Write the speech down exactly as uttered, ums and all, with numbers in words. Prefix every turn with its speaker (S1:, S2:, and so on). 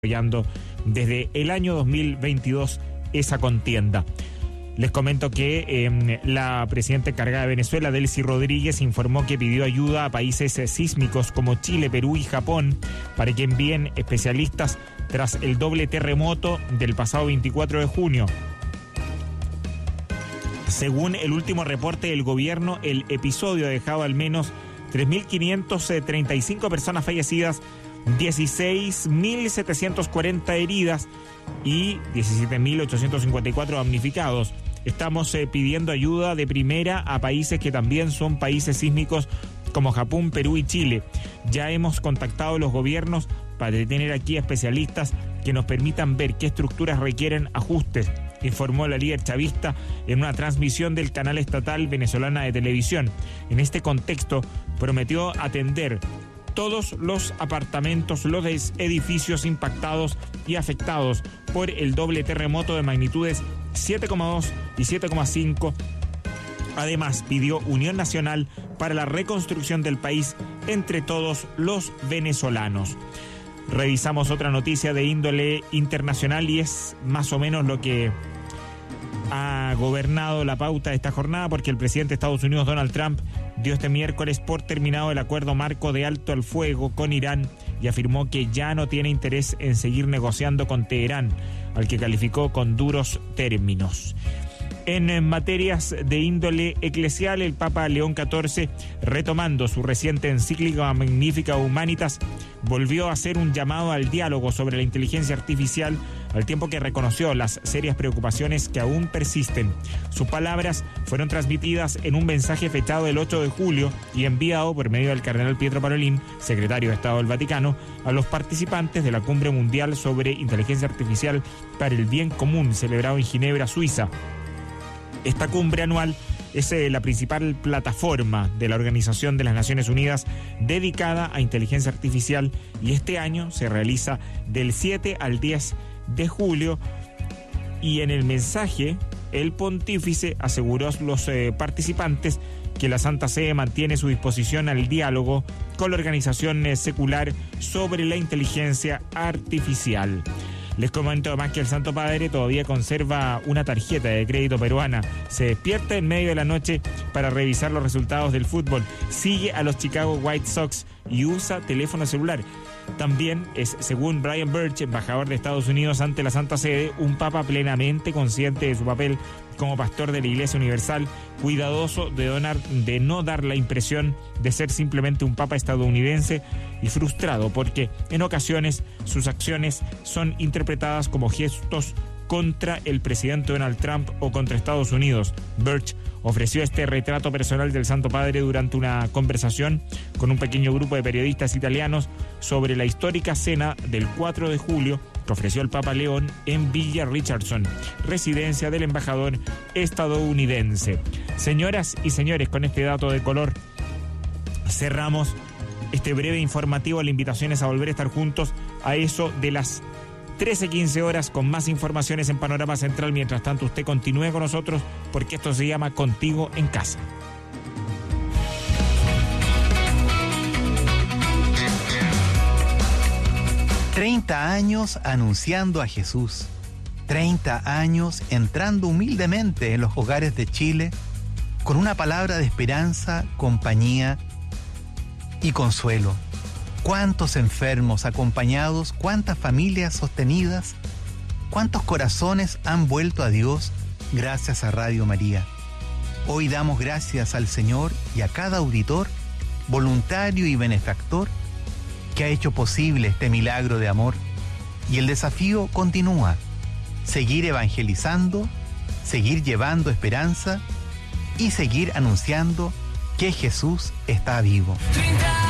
S1: apoyando desde el año dos mil veintidós esa contienda. Les comento que eh, la presidenta encargada de Venezuela, Delcy Rodríguez, informó que pidió ayuda a países sísmicos como Chile, Perú y Japón para que envíen especialistas tras el doble terremoto del pasado veinticuatro de junio. Según el último reporte del gobierno, el episodio ha dejado al menos tres mil quinientas treinta y cinco personas fallecidas, dieciséis mil setecientas cuarenta heridas y diecisiete mil ochocientos cincuenta y cuatro damnificados. Estamos eh, pidiendo ayuda de primera a países que también son países sísmicos como Japón, Perú y Chile. Ya hemos contactado a los gobiernos para tener aquí especialistas que nos permitan ver qué estructuras requieren ajustes, informó la líder chavista en una transmisión del canal estatal venezolana de televisión. En este contexto, prometió atender todos los apartamentos, los edificios impactados y afectados por el doble terremoto de magnitudes siete coma dos y siete coma cinco. Además, pidió unión nacional para la reconstrucción del país entre todos los venezolanos. Revisamos otra noticia de índole internacional y es más o menos lo que ha gobernado la pauta de esta jornada, porque el presidente de Estados Unidos, Donald Trump, dio este miércoles por terminado el acuerdo marco de alto al fuego con Irán y afirmó que ya no tiene interés en seguir negociando con Teherán, al que calificó con duros términos. En materias de índole eclesial, el Papa León catorce, retomando su reciente encíclica Magnificat Humanitas, volvió a hacer un llamado al diálogo sobre la inteligencia artificial, al tiempo que reconoció las serias preocupaciones que aún persisten. Sus palabras fueron transmitidas en un mensaje fechado el ocho de julio y enviado por medio del cardenal Pietro Parolin, secretario de Estado del Vaticano, a los participantes de la Cumbre Mundial sobre Inteligencia Artificial para el Bien Común, celebrado en Ginebra, Suiza. Esta cumbre anual es eh, la principal plataforma de la Organización de las Naciones Unidas dedicada a inteligencia artificial y este año se realiza del siete al diez de julio, y en el mensaje el pontífice aseguró a los eh, participantes que la Santa Sede mantiene su disposición al diálogo con la organización eh, secular sobre la inteligencia artificial. Les comento además que el Santo Padre todavía conserva una tarjeta de crédito peruana. Se despierta en medio de la noche para revisar los resultados del fútbol. Sigue a los Chicago White Sox y usa teléfono celular. También es, según Brian Birch, embajador de Estados Unidos ante la Santa Sede, un papa plenamente consciente de su papel como pastor de la Iglesia Universal, cuidadoso de, donar, de no dar la impresión de ser simplemente un papa estadounidense y frustrado porque en ocasiones sus acciones son interpretadas como gestos contra el presidente Donald Trump o contra Estados Unidos. Birch ofreció este retrato personal del Santo Padre durante una conversación con un pequeño grupo de periodistas italianos sobre la histórica cena del cuatro de julio que ofreció el Papa León en Villa Richardson, residencia del embajador estadounidense. Señoras y señores, con este dato de color cerramos este breve informativo. La invitación es a volver a estar juntos a eso de las trece quince horas con más informaciones en Panorama Central. Mientras tanto, usted continúe con nosotros porque esto se llama Contigo en Casa.
S2: treinta años anunciando a Jesús. treinta años entrando humildemente en los hogares de Chile con una palabra de esperanza, compañía y consuelo. Cuántos enfermos acompañados, cuántas familias sostenidas, cuántos corazones han vuelto a Dios gracias a Radio María. Hoy damos gracias al Señor y a cada auditor, voluntario y benefactor, que ha hecho posible este milagro de amor. Y el desafío continúa: seguir evangelizando, seguir llevando esperanza y seguir anunciando que Jesús está vivo.